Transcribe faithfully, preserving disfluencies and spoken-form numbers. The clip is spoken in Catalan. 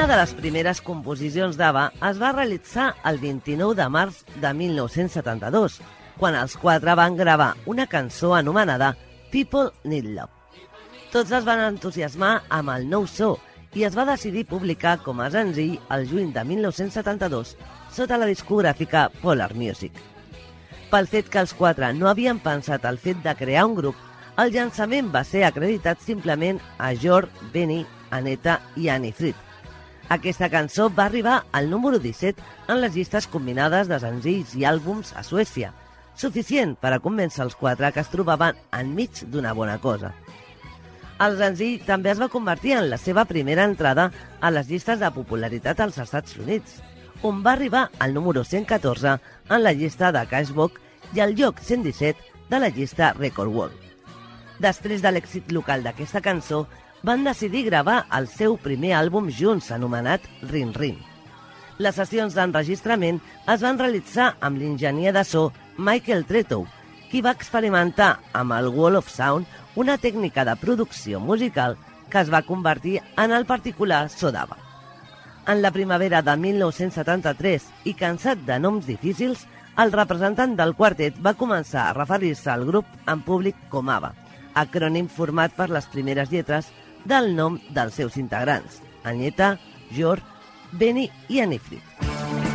Una de les primeres composicions d'Ava es va realitzar el vint-i-nou de març de mil nou-cents setanta-dos, quan els quatre van gravar una cançó anomenada People Need Love. Tots es van entusiasmar amb el nou so i es va decidir publicar com a senzill el juny de mil nou-cents setanta-dos sota la discogràfica Polar Music. Pel fet que els quatre no havien pensat el fet de crear un grup, el llançament va ser acreditat simplement a George, Benny, Aneta i Annie Fried. Aquesta cançó va arribar al número disset en les llistes combinades de senzills i àlbums a Suècia, suficient per a convèncer els quatre que es trobaven enmig d'una bona cosa. El senzill també es va convertir en la seva primera entrada a les llistes de popularitat als Estats Units, on va arribar al número cent catorze en la llista de Cashbox i al lloc cent disset de la llista Record World. Després de l'èxit local d'aquesta cançó, van decidir gravar el seu primer àlbum junts, anomenat Rin Rin. Les sessions d'enregistrament es van realitzar amb l'enginyer de so Michael Tretow, qui va experimentar amb el Wall of Sound, una tècnica de producció musical que es va convertir en el particular so d'Ava. En la primavera de mil nou-cents setanta-tres, i cansat de noms difícils, el representant del quartet va començar a referir-se al grup en públic com Ava, acrònim format per les primeres lletres del nom dels seus integrants, Aneta, George, Benny i Annie Fried.